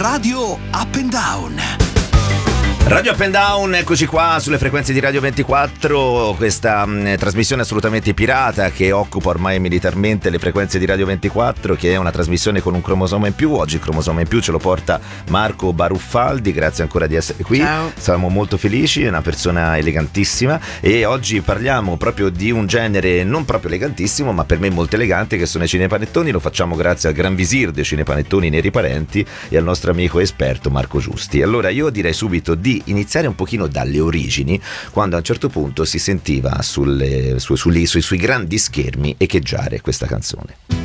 Radio Up and Down. Radio Up and Down, eccoci qua sulle frequenze di Radio 24, questa trasmissione assolutamente pirata che occupa ormai militarmente le frequenze di Radio 24, che è una trasmissione con un cromosoma in più. Oggi il cromosoma in più ce lo porta Marco Baruffaldi, grazie ancora di essere qui. Ciao. Siamo molto felici, è una persona elegantissima e oggi parliamo proprio di un genere non proprio elegantissimo, ma per me molto elegante, che sono i cinepanettoni. Lo facciamo grazie al gran visir dei cinepanettoni Neri Parenti e al nostro amico esperto Marco Giusti. Allora io direi subito di iniziare un pochino dalle origini, quando a un certo punto si sentiva sui grandi schermi echeggiare questa canzone.